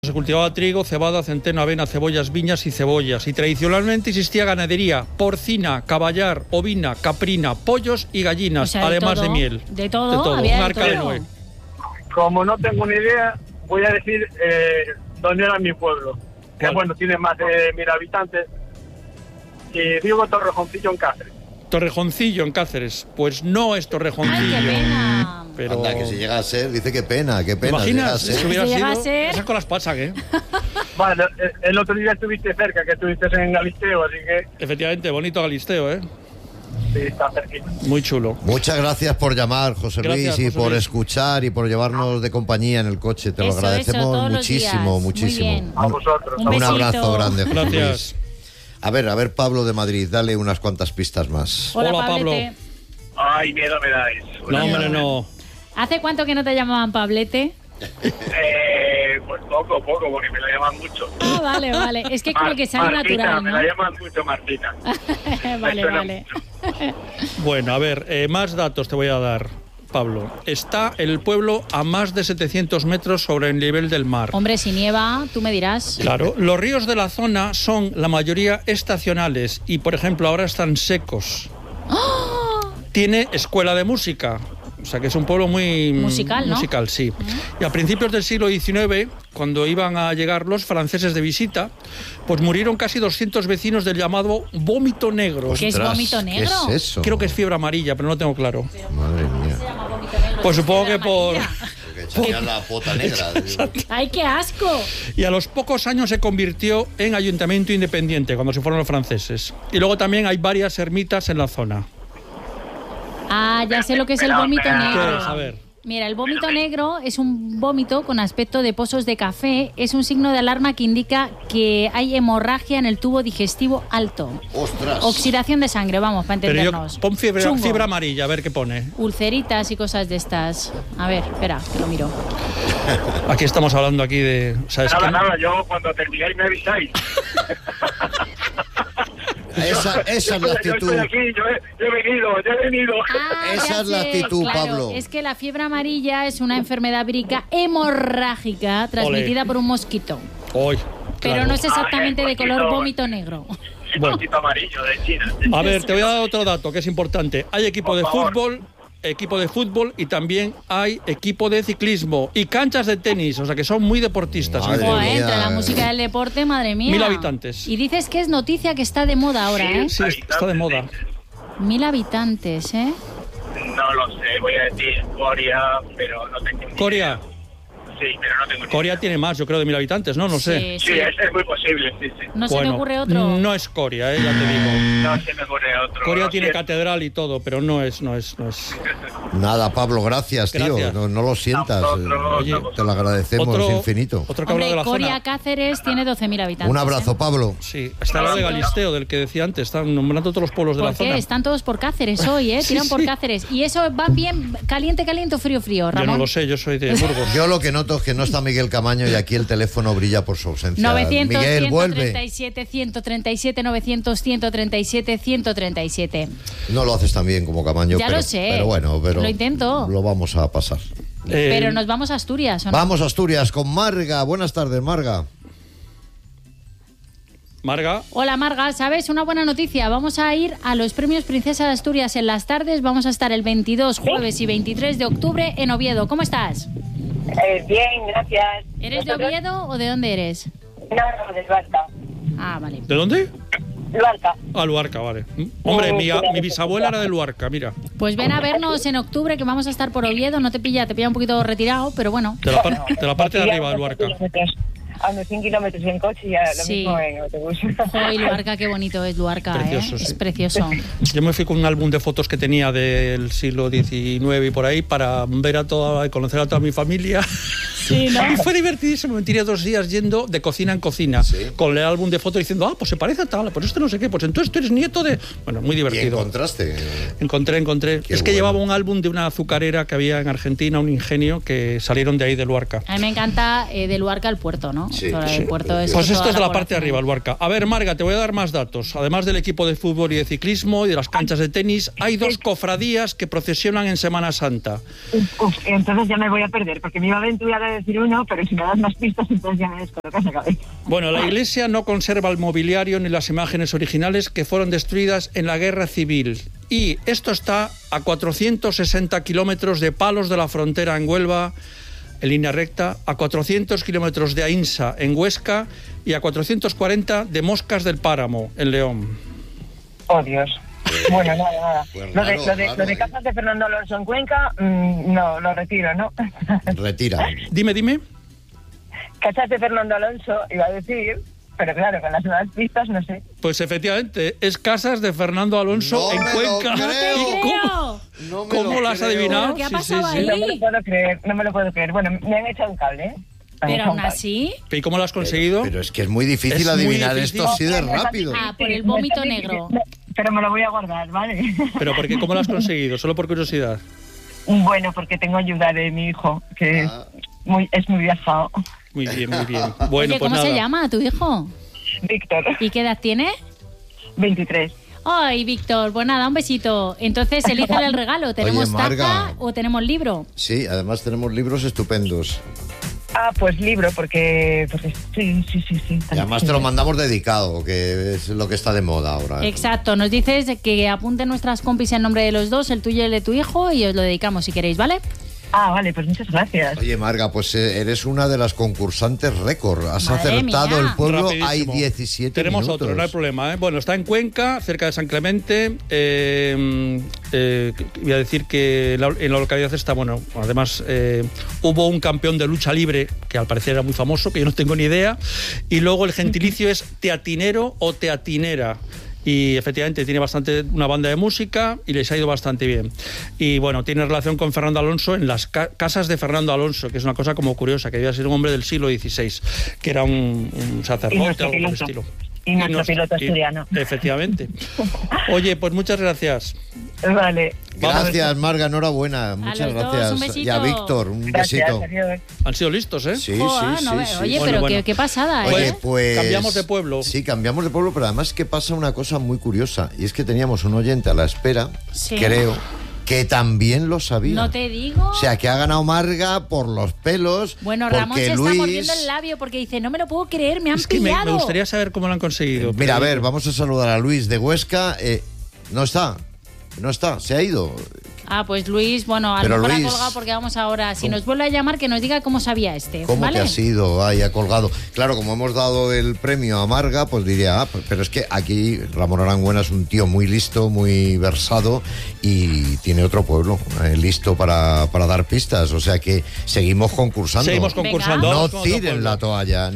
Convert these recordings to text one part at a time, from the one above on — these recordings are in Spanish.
Se cultivaba trigo, cebada, centeno, avena, cebollas, viñas y cebollas. Y tradicionalmente existía ganadería porcina, caballar, ovina, caprina, pollos y gallinas, o sea, además todo, de miel. De todo, un arca de Noé. Como no tengo ni idea, voy a decir dónde era mi pueblo. Que bueno, tiene más de 1000 habitantes. Y digo Torrejoncillo en Cáceres. Torrejoncillo en Cáceres. Pues no es Torrejoncillo. ¡Ay, qué pena! Pero... Anda, que si llega a ser, dice que pena, qué pena. ¿Imaginas? Si hubiera si llega sido, a ser... esas cosas pasan, ¿eh? Bueno, el otro día estuviste cerca, que estuviste en Galisteo, así que... Efectivamente, bonito Galisteo, ¿eh? Sí, está cerquita. Muy chulo. Muchas gracias por llamar, José Luis, y por escuchar y por llevarnos de compañía en el coche. Te lo agradecemos muchísimo, muchísimo. A vosotros. Un abrazo grande, José Gracias. Luis. A ver, Pablo de Madrid, dale unas cuantas pistas más. Hola Pablo. Ay, miedo me dais. No, hombre, no. ¿Hace cuánto que no te llamaban Pablete? Pues poco, porque me la llaman mucho. Ah, vale. Es que como que sale Martina, natural, ¿no? me la llaman mucho Martina. Vale. Bueno, a ver, más datos te voy a dar, Pablo. Está el pueblo a más de 700 metros sobre el nivel del mar. Hombre, si nieva, tú me dirás. Claro, los ríos de la zona son la mayoría estacionales y, por ejemplo, ahora están secos. ¡Oh! Tiene escuela de música. O sea que es un pueblo muy... musical, ¿no? Musical, sí. Y a principios del siglo XIX, cuando iban a llegar los franceses de visita, pues murieron casi 200 vecinos del llamado vómito negro. ¿Qué es vómito negro? ¿Qué es eso? Creo que es fiebre amarilla, pero no lo tengo claro. Madre mía. ¿Se llama vómito negro? Pues supongo que por... Porque echarían la pota negra. ¡Ay, qué asco! Y a los pocos años se convirtió en ayuntamiento independiente, cuando se fueron los franceses. Y luego también hay varias ermitas en la zona. Ah, ya sé lo que es el vómito ¿Qué negro. es? A ver. Mira, el vómito negro es un vómito con aspecto de pozos de café. Es un signo de alarma que indica que hay hemorragia en el tubo digestivo alto. ¡Ostras! Oxidación de sangre, vamos, para Pero entendernos. pon fiebre Chungo. amarilla, a ver qué pone. Ulceritas y cosas de estas. A ver, espera, que lo miro. Aquí estamos hablando aquí de... ¿sabes qué? Nada, yo cuando termináis me avisáis. Esa es la Yo actitud. estoy aquí, yo he venido. Ah, Esa ya es la sé, actitud, claro. Pablo. Es que la fiebre amarilla es una enfermedad vírica hemorrágica transmitida por un mosquito. Hoy. Pero claro. no es exactamente de color mosquito. vómito negro. Bueno. Mosquito amarillo de China. A ver, te voy a dar otro dato que es importante. Hay equipo de fútbol y también hay equipo de ciclismo y canchas de tenis, o sea que son muy deportistas. Madre Joder, mía. entre la música del deporte, madre mía. 1000 habitantes. Y dices que es noticia que está de moda ahora, ¿eh? Sí, está de moda. 1000 habitantes, ¿eh? No lo sé, voy a decir Corea, pero no tengo ni Corea. idea. Sí, pero no tengo ni Corea idea. tiene más, yo creo, de 1000 habitantes, ¿no? No sé. Sí, es muy posible, sí. ¿No se le ocurre otro? No es Corea, ya te digo. No se me ocurre otro. Corea Lo tiene siento. catedral y todo, pero no es. Nada, Pablo, gracias, tío. Gracias. No lo sientas. Oye, Te lo agradecemos infinito. Otro que habla de Hombre, la Corea zona. Cáceres tiene 12.000 habitantes. Un abrazo, Pablo. Sí, está la de Galisteo, del que decía antes. Están nombrando todos los pueblos de ¿Por la qué? zona. Están todos por Cáceres hoy, ¿eh? Sí, Tiran por sí. Cáceres. ¿Y eso va bien caliente o frío, Yo Ramón? no lo sé, yo soy de Burgos. Yo lo que noto es que no está Miguel Camaño y aquí el teléfono brilla por su ausencia. 900, Miguel, vuelve. 137, 137, 900, 137, 137. No lo haces tan bien como Camaño. Ya lo sé. Pero bueno, Lo intento. Lo vamos a pasar. Pero nos vamos a Asturias, ¿o no? Vamos a Asturias con Marga. Buenas tardes, Marga. Marga. Hola Marga, ¿sabes? Una buena noticia. Vamos a ir a los premios Princesa de Asturias en las tardes. Vamos a estar el 22, jueves y 23 de octubre en Oviedo. ¿Cómo estás? Bien, gracias. ¿Eres de Oviedo o de dónde eres? No, de Luarca. Ah, vale. ¿De dónde? Luarca. Ah, Luarca, vale. Hombre, mi bisabuela era de Luarca, mira. Pues ven a vernos en octubre que vamos a estar por Oviedo. No te pilla un poquito retirado, pero bueno. De la parte de arriba de Luarca. A unos 100 kilómetros en coche y a lo Sí. mismo en autobús. Joder, Luarca, qué bonito es Luarca, Precioso, ¿eh? sí. Es precioso. Yo me fui con un álbum de fotos que tenía del siglo XIX y por ahí para ver conocer a toda mi familia. Sí, ¿no? Y fue divertidísimo. Me tiré 2 días yendo de cocina en cocina con el álbum de fotos diciendo, pues se parece a tal, pues este no sé qué, pues entonces tú eres nieto de... Bueno, muy ¿Y divertido. encontraste? Encontré. Qué Es que bueno. llevaba un álbum de una azucarera que había en Argentina, un ingenio, que salieron de ahí de Luarca. A mí me encanta de Luarca al puerto, ¿no? Sí, Todo sí. el puerto es Pues toda esto es de la parte de población. arriba, Luarca. A ver, Marga, te voy a dar más datos. Además del equipo de fútbol y de ciclismo y de las canchas de tenis, hay 2 cofradías que procesionan en Semana Santa. Entonces ya me voy a perder, porque me iba a aventurar a decir uno, pero si me das más pistas, entonces ya me descolocas la cabeza. Bueno, la iglesia no conserva el mobiliario ni las imágenes originales que fueron destruidas en la Guerra Civil. Y esto está a 460 kilómetros de Palos de la Frontera, en Huelva, en línea recta, a 400 kilómetros de Ainsa, en Huesca, y a 440 de Moscas del Páramo, en León. Oh, Dios. Bueno, nada. Pues Lo de casas de Fernando Alonso en Cuenca, no, lo retiro, ¿no? Retira. Dime. Casas de Fernando Alonso, iba a decir, pero claro, con las nuevas pistas, no sé. Pues efectivamente, es Casas de Fernando Alonso en Cuenca. ¡No te creo! ¿Cómo lo has adivinado? ¿Qué ha pasado ahí? No me lo puedo creer. Bueno, me han echado un cable, ¿eh? Pero aún así... ¿Y cómo lo has conseguido? Pero es que es muy difícil adivinar esto así de rápido. Ah, por el vómito negro. Pero me lo voy a guardar, ¿vale? ¿Pero por qué? ¿Cómo lo has conseguido? Solo por curiosidad. Bueno, porque tengo ayuda de mi hijo, que es muy viajado. Muy bien. Bueno, Oye, pues ¿cómo nada. se llama tu hijo? Víctor, ¿Y qué edad tiene? 23. Ay, Víctor, pues nada, un besito. Entonces, elígele el regalo. ¿Tenemos Marga. taza o tenemos libro? Sí, además tenemos libros estupendos. Ah, pues libro, porque sí. Y además te lo mandamos dedicado, que es lo que está de moda ahora. Exacto, nos dices que apunten nuestras compis en nombre de los dos, el tuyo y el de tu hijo, y os lo dedicamos si queréis, ¿vale? Ah, vale, pues muchas gracias. Oye, Marga, pues eres una de las concursantes récord. Has Madre acertado mía. el pueblo, Rapidísimo. hay 17 Tenemos minutos. otro, no hay problema, ¿eh? Bueno, está en Cuenca, cerca de San Clemente. Voy a decir que en la localidad está, bueno, además hubo un campeón de lucha libre que al parecer era muy famoso, que yo no tengo ni idea. Y luego el gentilicio es teatinero o teatinera. Y efectivamente tiene una banda de música y les ha ido bastante bien. Y bueno, tiene relación con Fernando Alonso en las casas de Fernando Alonso, que es una cosa como curiosa, que debía ser un hombre del siglo XVI, que era un sacerdote o algo por el estilo. Y nuestro piloto asturiano. Efectivamente. Oye, pues muchas gracias. Vale. Gracias, Marga, enhorabuena. Muchas los dos, gracias. un besito. Y a Víctor, un Gracias, besito. adiós. Han sido listos, ¿eh? Sí, Joder, sí, no, sí. oye, Bueno, pero qué pasada, ¿eh? Oye, pues... Cambiamos de pueblo. Sí, cambiamos de pueblo, pero además que pasa una cosa muy curiosa. Y es que teníamos un oyente a la espera, Sí. creo, que también lo sabía. No te digo. O sea, que ha ganado Marga por los pelos. Bueno, Ramón porque se Luis... está mordiendo el labio porque dice, no me lo puedo creer, me han Es que me pillado. gustaría saber cómo lo han conseguido. Mira, a pero- ver, vamos a saludar a Luis de Huesca. No está, se ha ido. Ah, pues Luis, bueno, a Pero lo mejor Luis, ha colgado porque vamos ahora. Si ¿cómo? nos vuelve a llamar, que nos diga cómo sabía este. ¿Cómo ¿vale? que ha sido? Ay, ha colgado. Claro, como hemos dado el premio a Marga, pues diría, pero es que aquí Ramón Arangüena es un tío muy listo, muy versado y tiene otro pueblo listo para dar pistas. O sea que seguimos concursando. Seguimos concursando. Venga. No Vamos con otro tiren pueblo. la toalla.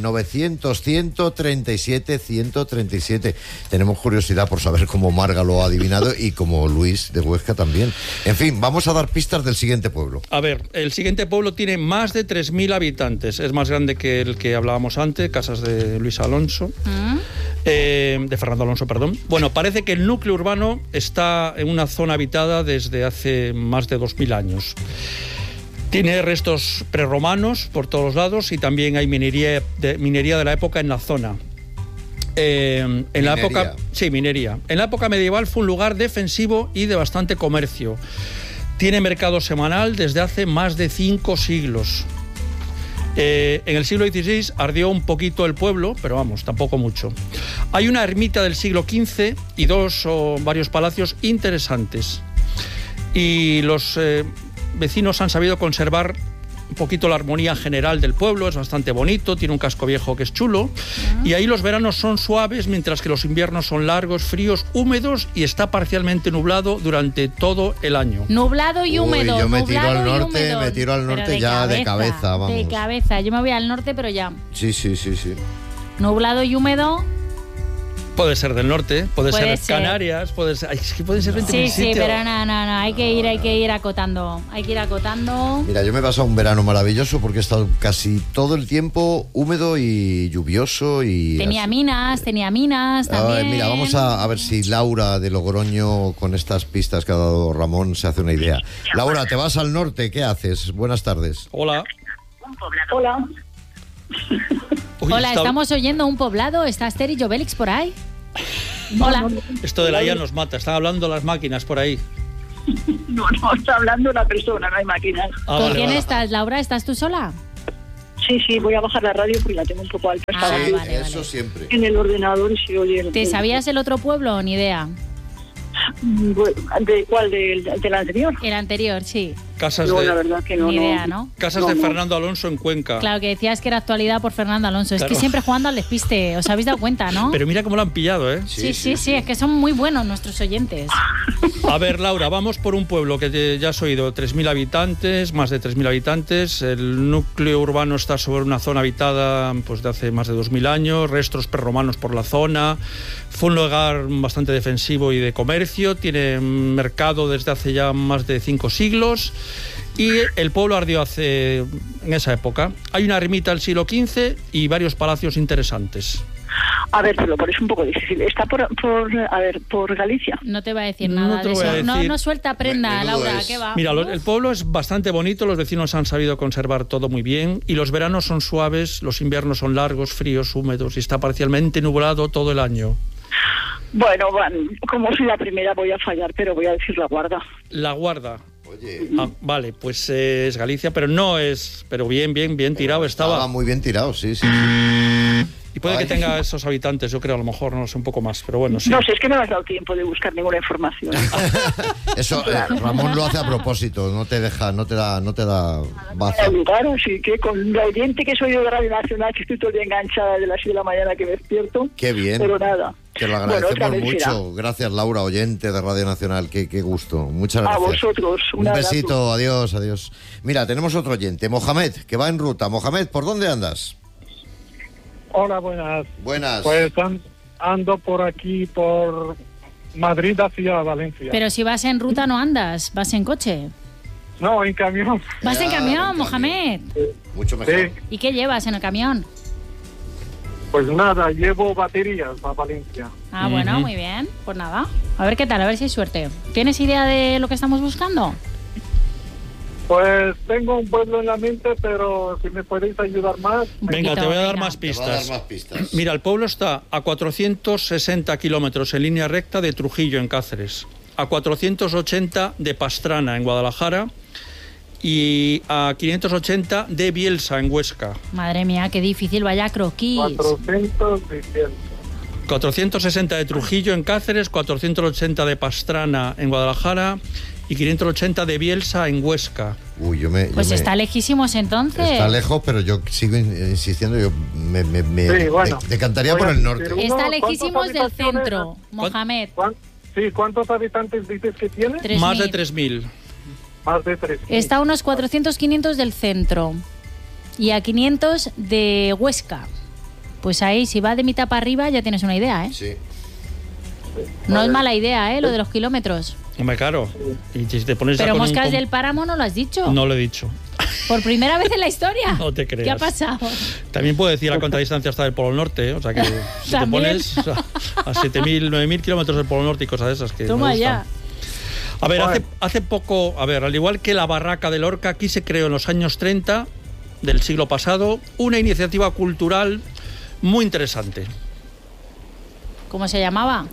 900-137-137. Tenemos curiosidad por saber cómo Marga lo ha adivinado y como Luis de Huesca también. En fin, vamos a dar pistas del siguiente pueblo. A ver, el siguiente pueblo tiene más de 3.000 habitantes. Es más grande que el que hablábamos antes, Casas de Luis Alonso. De Fernando Alonso, perdón. Bueno, parece que el núcleo urbano está en una zona habitada desde hace más de 2.000 años. Tiene restos prerromanos por todos los lados y también hay minería de la época en la zona. En la época, sí, minería. En la época medieval fue un lugar defensivo y de bastante comercio. Tiene mercado semanal desde hace más de 5 siglos. En el siglo XVI ardió un poquito el pueblo, pero vamos, tampoco mucho. Hay una ermita del siglo XV y dos o varios palacios interesantes. Y los vecinos han sabido conservar un poquito la armonía general del pueblo, es bastante bonito, tiene un casco viejo que es chulo, y ahí los veranos son suaves, mientras que los inviernos son largos, fríos, húmedos y está parcialmente nublado durante todo el año. Nublado y húmedo. Uy, yo me tiro nublado al y norte, húmedo. me tiro al Pero norte ya de cabeza, vamos. De cabeza, yo me voy al norte, pero ya. Sí. Nublado y húmedo. Puede ser del norte, puede ser ser. Canarias, puede ser... Ay, es que pueden ser 20.000 Sí, sitios. pero no, hay que ir acotando. Hay que ir acotando. Mira, yo me he pasado un verano maravilloso porque he estado casi todo el tiempo húmedo y lluvioso y... Tenía minas también. Ay, mira, vamos a ver si Laura de Logroño, con estas pistas que ha dado Ramón, se hace una idea. Laura, te vas al norte, ¿qué haces? Buenas tardes. Hola. Hola. Uy, Hola, estamos oyendo un poblado. ¿Está Asterix y Obelix por ahí? Hola. Esto de la IA nos mata, están hablando las máquinas por ahí. No, está hablando una persona, no hay máquinas. Ah, ¿Con vale, quién vale. estás, Laura? ¿Estás tú sola? Sí, voy a bajar la radio porque la tengo un poco alta. Sí, vale, eso siempre. En el ordenador y se oye. ¿Te sabías el otro pueblo? Ni idea. ¿De cuál? ¿Del anterior? El anterior, sí. Casas No, de, la verdad que no. Ni idea, ¿no? casas No, de no. Fernando Alonso en Cuenca. Claro, que decías que era actualidad por Fernando Alonso. Es Claro. que siempre jugando al despiste, os habéis dado cuenta, ¿no? Pero mira cómo lo han pillado, ¿eh? Sí, es que son muy buenos nuestros oyentes. A ver, Laura, vamos por un pueblo que ya has oído, 3.000 habitantes, más de 3.000 habitantes. El núcleo urbano está sobre una zona habitada pues de hace más de 2.000 años, restos prerromanos por la zona. Fue un lugar bastante defensivo y de comercio, tiene mercado desde hace ya más de 5 siglos. Y el pueblo ardió en esa época. Hay una ermita del siglo XV y varios palacios interesantes. A ver, pero por eso es un poco difícil. Está por Galicia. No te va a decir No nada te de voy a eso. decir. No suelta prenda, Menudo Laura, es. ¿qué va? Mira, el pueblo es bastante bonito, los vecinos han sabido conservar todo muy bien y los veranos son suaves, los inviernos son largos, fríos, húmedos y está parcialmente nublado todo el año. Bueno, como soy la primera voy a fallar, pero voy a decir La Guarda. La Guarda. Oye, Vale, pues es Galicia, pero no es... Pero bien tirado estaba muy bien tirado, sí. Y puede que Ay. tenga esos habitantes, yo creo, a lo mejor, no sé, un poco más, pero bueno, sí. No sé, es que no me has dado tiempo de buscar ninguna información. Eso, Ramón lo hace a propósito, no te da baza. Claro, así que con la oyente que soy de Radio Nacional, que estoy todo el día enganchada de las 6 de la mañana que me despierto. Qué bien. Pero nada. Te lo Bueno, agradecemos otra vez mucho. será. Gracias, Laura, oyente de Radio Nacional. Qué gusto. Muchas gracias. A vosotros. Un abrazo. besito. Adiós. Mira, tenemos otro oyente, Mohamed, que va en ruta. Mohamed, ¿por dónde andas? Hola, buenas. Buenas. Pues ando por aquí, por Madrid hacia Valencia. Pero si vas en ruta no andas, vas en coche. No, en camión. Vas en Claro, camión, en Mohamed. Mucho mejor. Sí, ¿Y qué llevas en el camión? pues nada, llevo baterías a Valencia. Ah, bueno, Ujú. muy bien. Pues nada, a ver qué tal, a ver si hay suerte. ¿Tienes idea de lo que estamos buscando? Pues tengo un pueblo en la mente, pero si me podéis ayudar más. Un Venga, poquito, te voy a dar venga. más Te va a dar pistas. más pistas. Mira, el pueblo está a 460 kilómetros en línea recta de Trujillo, en Cáceres, a 480 de Pastrana, en Guadalajara, y a 580 de Bielsa, en Huesca. Madre mía, qué difícil, vaya croquis. 400 y 100. 460 de Trujillo, en Cáceres, 480 de Pastrana, en Guadalajara, y 580 de Bielsa, en Huesca. Uy, Pues está lejísimos entonces. Está lejos, pero yo sigo insistiendo. Yo me Sí, bueno. decantaría Voy por a el norte. decir- Está ¿Cuántas lejísimos del habitaciones? centro, Mohamed. ¿Cuántos habitantes dices que tiene? 3.000. Más de 3.000. Más de 3. Está a unos 400-500 del centro y a 500 de Huesca. Pues ahí, si va de mitad para arriba, ya tienes una idea, ¿eh? Sí. No es mala idea, ¿eh? Lo de los kilómetros. Hombre, claro. Y si te pones ya Pero con un Moscas com- del Páramo no lo has dicho. No lo he dicho. Por primera vez en la historia. No te creas. ¿Qué ha pasado? También puedo decir a cuánta distancia está del Polo Norte, ¿eh? O sea que si te También. pones a 7.000, 9.000 kilómetros del Polo Norte y cosas de esas que Toma me ya. gustan. A ver, hace poco, al igual que la Barraca de Lorca, aquí se creó en los años 30 del siglo pasado una iniciativa cultural muy interesante. ¿Cómo se llamaba?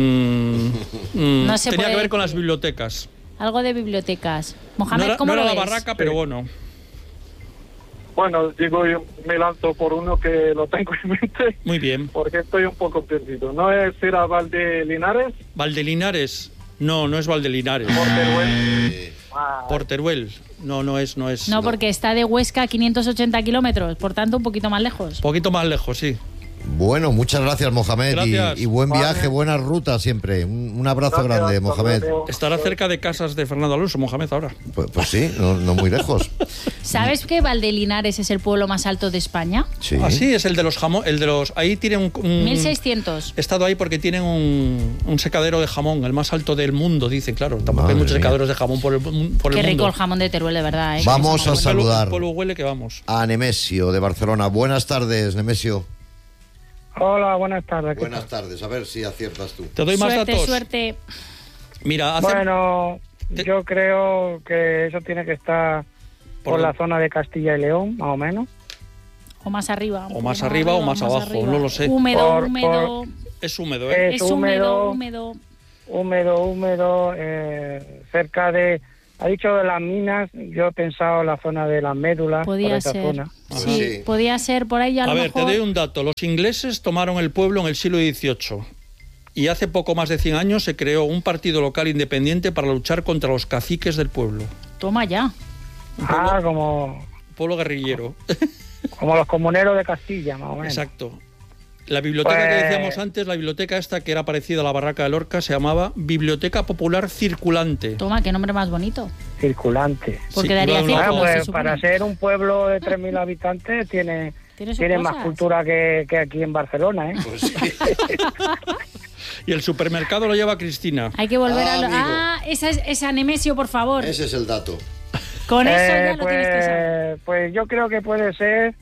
No se tenía puede que ver con decir. las bibliotecas. Algo de bibliotecas. No Mohamed, era, ¿cómo no lo era la ves? Barraca, pero bueno. Bueno, digo, yo me lanzo por uno que lo tengo en mente Muy bien. porque estoy un poco perdido. ¿No es ir a Valdelinares? Valdelinares. No, no es Valdelinares. Por Teruel. Ah, Porteruel. No es. No, porque está de Huesca a 580 kilómetros, por tanto, un poquito más lejos. Un poquito más lejos, sí. Bueno, muchas gracias, Mohamed. Gracias. Y buen Vale. viaje, buena ruta siempre. Un abrazo gracias, grande, hasta Mohamed. luego. Estará cerca de casas de Fernando Alonso, Mohamed, ahora. Pues sí, no muy lejos. ¿Sabes que Valdelinares es el pueblo más alto de España? Sí. Ah, sí, es el de los jamón, ahí tienen un 1600. He estado ahí porque tienen un secadero de jamón, el más alto del mundo, dicen, claro. Tampoco Madre hay muchos mía. secaderos de jamón por el mundo. Qué rico el jamón de Teruel, de verdad. ¿eh? Vamos Que a está muy bueno. saludar El pueblo huele que vamos. a Nemesio de Barcelona. Buenas tardes, Nemesio. Hola, buenas tardes. ¿qué Buenas tardes, a ver si aciertas tú. Te doy más Suerte, datos. suerte. Mira, tal? Bueno, Te- yo creo que eso tiene que estar ¿Por por la dónde? zona de Castilla y León, más o menos. O más arriba. O más arriba o más abajo, no lo sé. Húmedo, Por- húmedo. es húmedo, ¿eh? Es húmedo, húmedo. Húmedo, cerca de Ha dicho de las minas, yo he pensado en la zona de las médulas. Podía por esa ser. zona. Sí, podía ser por ahí a lo ver, mejor. te doy un dato. Los ingleses tomaron el pueblo en el siglo XVIII y hace poco más de 100 años se creó un partido local independiente para luchar contra los caciques del pueblo. Toma ya. Como pueblo guerrillero. Como los comuneros de Castilla, más o menos. Exacto. La biblioteca que decíamos antes, la biblioteca esta que era parecida a la Barraca de Lorca, se llamaba Biblioteca Popular Circulante. Toma, qué nombre más bonito. Circulante. Porque daría círculos, pues se para ser un pueblo de 3.000 habitantes tiene más cultura que aquí en Barcelona, ¿eh? Pues sí. Y el supermercado lo lleva Cristina. Hay que volver a... esa Nemesio, por favor. Ese es el dato. Con eso ya lo tienes que saber. Pues yo creo que puede ser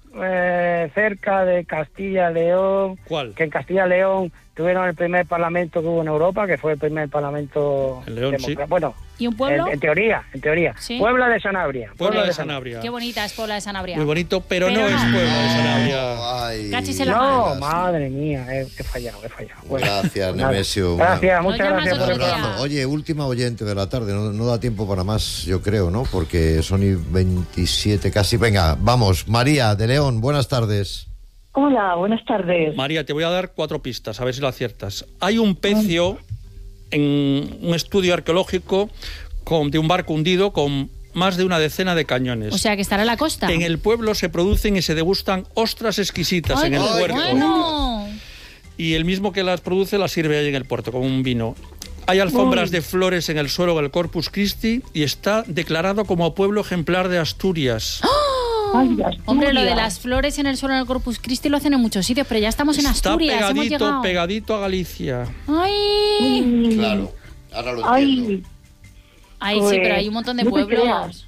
cerca de Castilla-León. ¿Cuál? Que en Castilla-León tuvieron el primer parlamento que hubo en Europa, que fue el primer parlamento democrático. Bueno, ¿y un pueblo? En teoría. ¿Sí? Puebla de Sanabria. Puebla de Sanabria. Qué bonita es Puebla de Sanabria. Muy bonito, pero no es Puebla de Sanabria. Cachis en la No, mano. madre mía, he fallado. Bueno, gracias, Nemesio. Gracias, muchas gracias Un abrazo. Oye, última oyente de la tarde, no da tiempo para más, yo creo, ¿no? Porque son y 27 casi. Venga, vamos, María de León, buenas tardes. Hola, buenas tardes. María, te voy a dar 4 pistas, a ver si lo aciertas. Hay un pecio en un estudio arqueológico de un barco hundido con más de una decena de cañones. O sea, que estará en la costa. En el pueblo se producen y se degustan ostras exquisitas en el puerto. Bueno. Y el mismo que las produce las sirve ahí en el puerto, como un vino. Hay alfombras de flores en el suelo del Corpus Christi y está declarado como pueblo ejemplar de Asturias. Hombre, lo de las flores en el suelo del Corpus Christi lo hacen en muchos sitios, pero ya estamos en Asturias. Está pegadito a Galicia. ¡Ay! Claro, ahora lo entiendo. Ay, sí, pero hay un montón de pueblos.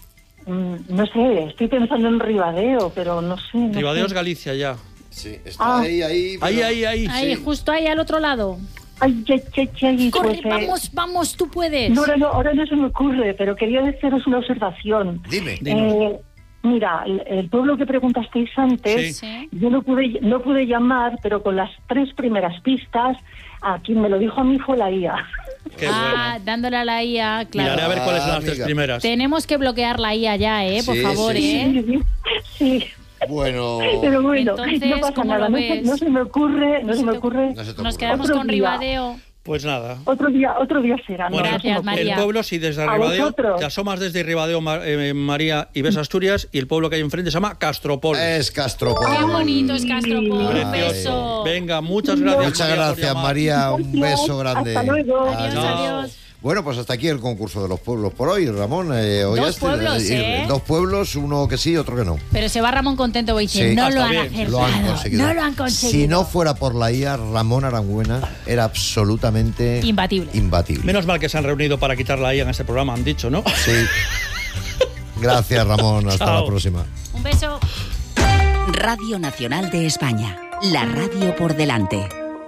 No sé, estoy pensando en Ribadeo, pero no sé. Ribadeo es Galicia ya. Sí, está ahí. Pero... Ahí. Ahí, justo ahí al otro lado. Ay, Corre, pues, vamos, tú puedes. No, ahora no se me ocurre, pero quería haceros una observación. Dime. Mira, el pueblo que preguntasteis antes, yo no pude llamar, pero con las 3 primeras pistas, a quien me lo dijo a mí fue la IA. Qué bueno. Dándole a la IA, claro. Miraré a ver cuáles son las 3 primeras. Tenemos que bloquear la IA ya, por favor, Sí. Bueno. Pero bueno, entonces, no pasa nada, no se me ocurre. Nos quedamos con Ribadeo. Pues nada. Otro día será. Bueno, gracias, María. El pueblo, si desde Ribadeo te asomas desde Ribadeo, María, y ves Asturias, y el pueblo que hay enfrente se llama Castropol. Es Castropol. Qué bonito es Castropol. Un beso. Venga, muchas gracias. Muchas gracias, María. Un beso grande. Hasta luego. Adiós. Bueno, pues hasta aquí el concurso de los pueblos por hoy, Ramón. Dos pueblos, Dos pueblos, uno que sí, otro que no. Pero se va Ramón contento, voy diciendo, Sí. no lo Está han bien. acertado. Lo han conseguido. No lo han conseguido. Si no fuera por la IA, Ramón Arangüena era absolutamente Imbatible. Menos mal que se han reunido para quitar la IA en este programa, han dicho, ¿no? Sí. Gracias, Ramón. Hasta Chao. la próxima. Un beso. Radio Nacional de España. La radio por delante.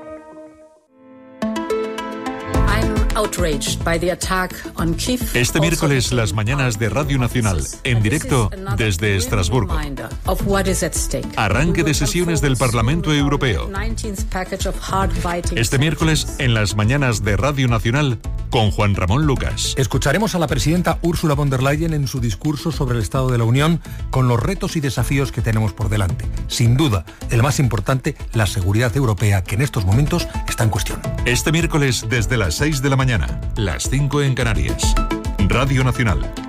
Este miércoles, las mañanas de Radio Nacional, en directo desde Estrasburgo. Arranque de sesiones del Parlamento Europeo. Este miércoles, en las mañanas de Radio Nacional, con Juan Ramón Lucas. Escucharemos a la presidenta Ursula von der Leyen en su discurso sobre el Estado de la Unión, con los retos y desafíos que tenemos por delante. Sin duda, el más importante, la seguridad europea, que en estos momentos está en cuestión. Este miércoles, desde las 6 de la mañana, las 5 en Canarias. Radio Nacional,